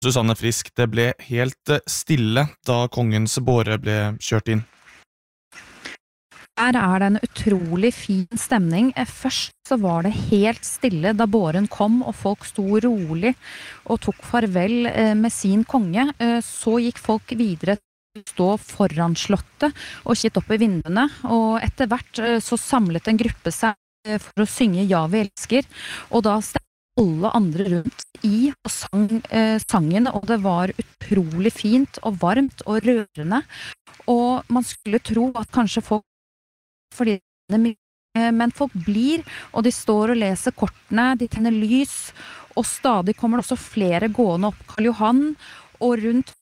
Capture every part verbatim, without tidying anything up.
Susanne Frisk, det ble helt stille da kongens båre ble kjørt inn. Her er det en utrolig fin stemning. Først så var det helt stille da båren kom, og folk sto rolig og tok farvel med sin konge. Så gikk folk videre til å stå foran slottet og kitt opp i vinduene, og etter hvert så samlet en gruppe seg for å synge Ja, vi elsker, og da stemte alle andre rundt i og sang eh, sangen, og det var utrolig fint og varmt og rørende, og man skulle tro at kanskje folk fordi det er mye, men folk blir, og de står og leser kortene, de tenner lys, og stadig kommer det også flere gående opp Karl Johan, og rundt.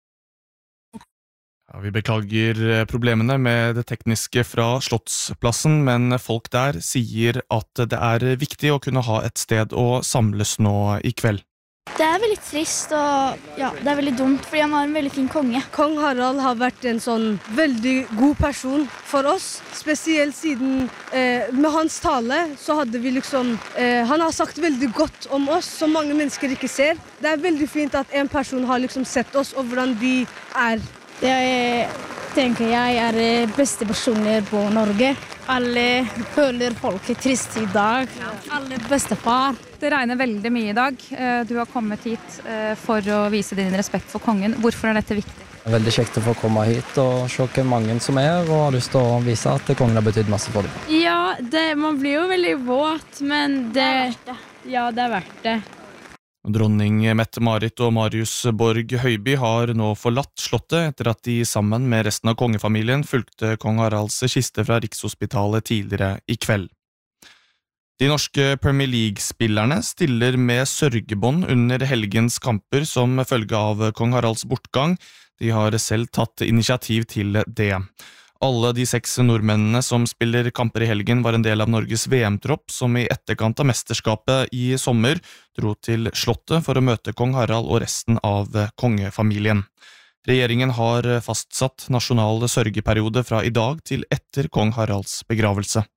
Ja, vi beklager problemene med det tekniske fra Slottsplassen, men folk der sier at det er viktig å kunne ha et sted å samles nå i kveld. Det er veldig trist, og ja, det er veldig dumt, fordi han var en veldig fin konge. Kong Harald har vært en sånn veldig god person for oss, spesielt siden eh, med hans tale så hadde vi liksom, eh, han har sagt veldig godt om oss, som mange mennesker ikke ser. Det er veldig fint at en person har liksom sett oss, og hvordan de er. Det er, tenker jeg er beste personer på Norge. Alle føler folk er trist i dag. Alle bestefar. Det regner veldig mye i dag. Du har kommet hit for å vise din respekt for kongen. Hvorfor er dette viktig? Det er veldig kjekt å få komme hit og se hvor mange som er, og har lyst til å vise at kongen har betydd masse for dem. Ja, det, man blir jo veldig våt, men det, ja, det er verdt det. Dronning Mette-Marit og Marius Borg Høiby har nå forlatt slottet etter at de sammen med resten av kongefamilien fulgte kong Haralds kiste fra Rikshospitalet tidligere i kveld. De norske Premier League-spillerne stiller med sørgebånd under helgens kamper som følge av kong Haralds bortgang. De har selv tatt initiativ til det. Alle de seks nordmennene som spiller kamper i helgen var en del av Norges V M-tropp, som i etterkant av mesterskapet i sommer dro til slottet for å møte kong Harald og resten av kongefamilien. Regjeringen har fastsatt nasjonal sørgeperiode fra i dag til etter kong Haralds begravelse.